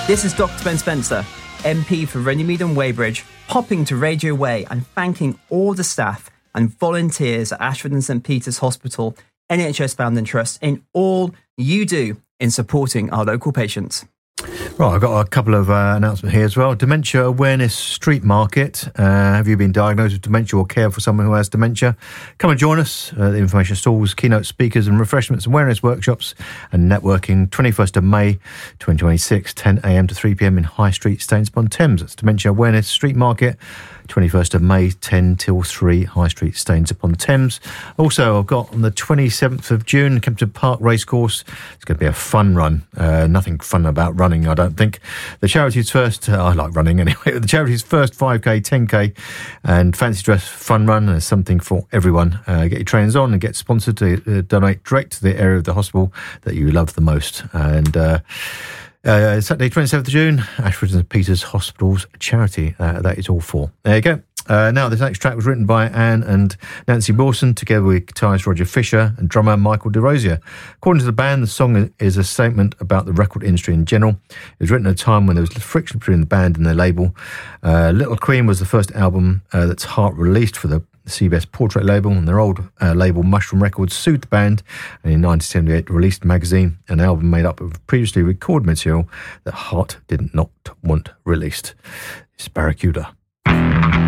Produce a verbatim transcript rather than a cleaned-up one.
This is Doctor Ben Spencer, M P for Runnymede and Weybridge, popping to Radio Way and thanking all the staff and volunteers at Ashford and St Peter's Hospital, N H S Founding Trust, in all you do in supporting our local patients. Right, I've got a couple of uh, announcements here as well. Dementia Awareness Street Market. Uh, have you been diagnosed with dementia or care for someone who has dementia? Come and join us. Uh, the information stalls, keynote speakers and refreshments, awareness workshops and networking. twenty-first of May twenty twenty-six, ten a.m. to three p.m. in High Street, Staines-upon-Thames. That's Dementia Awareness Street Market. twenty-first of May, ten till three, High Street, Staines-upon-Thames. Also, I've got on the twenty-seventh of June, Kempton Park Racecourse. It's going to be a fun run. Uh, nothing fun about running, I don't think. The charity's first, uh, I like running anyway, the charity's first five K, ten K and fancy dress fun run. There's something for everyone. Uh, get your trainers on and get sponsored to uh, donate direct to the area of the hospital that you love the most. And uh, Uh, Saturday, twenty-seventh of June, Ashford and St Peter's Hospital's charity. Uh, that is all for. There you go. Uh, now, this next track was written by Anne and Nancy Wilson, together with guitarist Roger Fisher and drummer Michael DeRosier. According to the band, the song is a statement about the record industry in general. It was written at a time when there was friction between the band and their label. Uh, Little Queen was the first album uh, that's Heart released for the C B S Portrait label, and their old uh, label Mushroom Records sued the band, and in nineteen seventy-eight released Magazine, an album made up of previously recorded material that Heart did not want released. It's Barracuda.